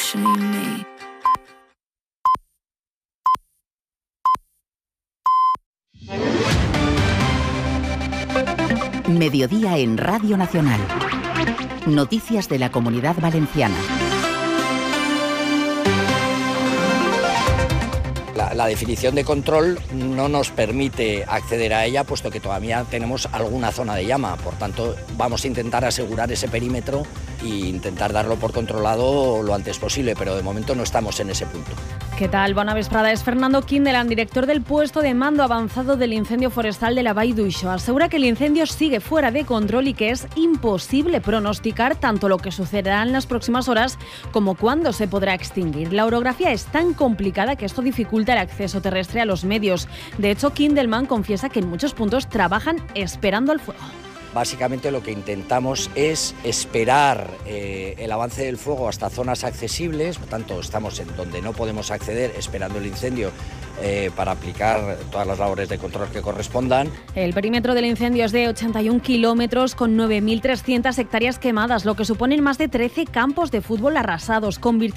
questioning me. Mediodía en Radio Nacional. Noticias de la Comunidad Valenciana. La definición de control no nos permite acceder a ella, puesto que todavía tenemos alguna zona de llama. Por tanto, vamos a intentar asegurar ese perímetro e intentar darlo por controlado lo antes posible, pero de momento no estamos en ese punto. ¿Qué tal? Bona vesprada. Es Fernando Kindelan, director del puesto de mando avanzado del incendio forestal de la Vall d'Uixó. Asegura que el incendio sigue fuera de control y que es imposible pronosticar tanto lo que sucederá en las próximas horas como cuándo se podrá extinguir. La orografía es tan complicada que esto dificulta el acceso terrestre a los medios. De hecho, Kindelman confiesa que en muchos puntos trabajan esperando al fuego. Básicamente lo que intentamos es esperar el avance del fuego hasta zonas accesibles, por tanto estamos en donde no podemos acceder esperando el incendio para aplicar todas las labores de control que correspondan. El perímetro del incendio es de 81 kilómetros con 9.300 hectáreas quemadas, lo que suponen más de 13 campos de fútbol arrasados,